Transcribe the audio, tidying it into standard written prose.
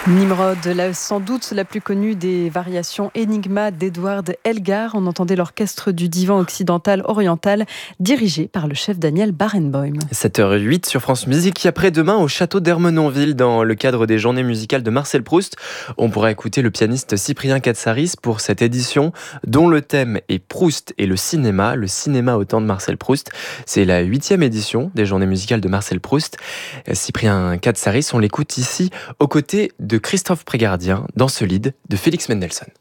Nimrod, sans doute la plus connue des variations Enigma d'Edward Elgar. On entendait l'orchestre du divan occidental oriental dirigé par le chef Daniel Barenboim. 7h08 sur France Musique, qui après-demain au château d'Ermenonville dans le cadre des journées musicales de Marcel Proust. On pourra écouter le pianiste Cyprien Katsaris pour cette édition dont le thème est Proust et le cinéma au temps de Marcel Proust. C'est la 8e édition des journées musicales de Marcel Proust. Cyprien Katsaris, on l'écoute ici aux côtés de Christophe Prégardien dans ce lead de Félix Mendelssohn.